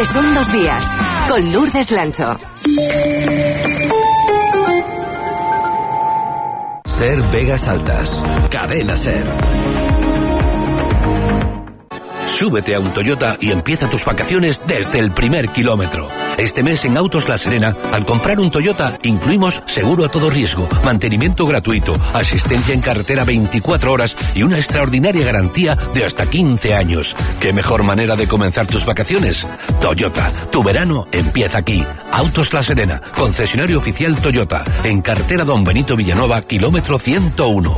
que son 2 días, con Lourdes Lancho. Ser Vegas Altas, Cadena Ser. Súbete a un Toyota y empieza tus vacaciones desde el primer kilómetro. Este mes en Autos La Serena, al comprar un Toyota, incluimos seguro a todo riesgo, mantenimiento gratuito, asistencia en carretera 24 horas y una extraordinaria garantía de hasta 15 años. ¿Qué mejor manera de comenzar tus vacaciones? Toyota, tu verano empieza aquí. Autos La Serena, concesionario oficial Toyota, en carretera Don Benito Villanueva, kilómetro 101.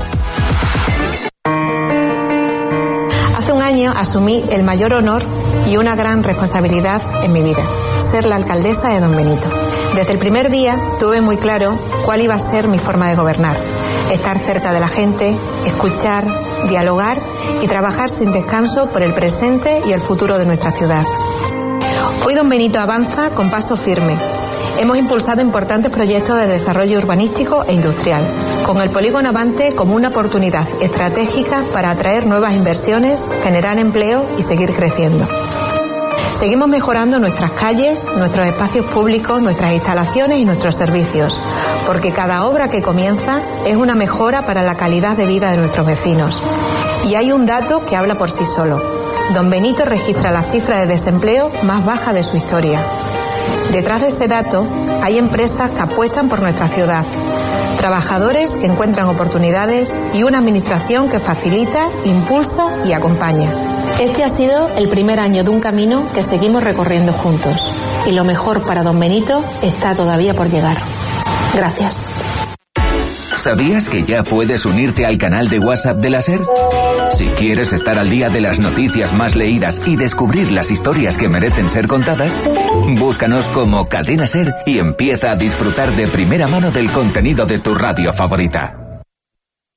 Hace un año asumí el mayor honor y una gran responsabilidad en mi vida: ser la alcaldesa de Don Benito. Desde el primer día tuve muy claro cuál iba a ser mi forma de gobernar: estar cerca de la gente, escuchar, dialogar y trabajar sin descanso por el presente y el futuro de nuestra ciudad. Hoy Don Benito avanza con paso firme. Hemos impulsado importantes proyectos de desarrollo urbanístico e industrial, con el polígono Avante como una oportunidad estratégica para atraer nuevas inversiones, generar empleo y seguir creciendo. Seguimos mejorando nuestras calles, nuestros espacios públicos, nuestras instalaciones y nuestros servicios, porque cada obra que comienza es una mejora para la calidad de vida de nuestros vecinos. Y hay un dato que habla por sí solo. Don Benito registra la cifra de desempleo más baja de su historia. Detrás de ese dato hay empresas que apuestan por nuestra ciudad, trabajadores que encuentran oportunidades y una administración que facilita, impulsa y acompaña. Este ha sido el primer año de un camino que seguimos recorriendo juntos. Y lo mejor para Don Benito está todavía por llegar. Gracias. ¿Sabías que ya puedes unirte al canal de WhatsApp de la SER? Si quieres estar al día de las noticias más leídas y descubrir las historias que merecen ser contadas, búscanos como Cadena SER y empieza a disfrutar de primera mano del contenido de tu radio favorita.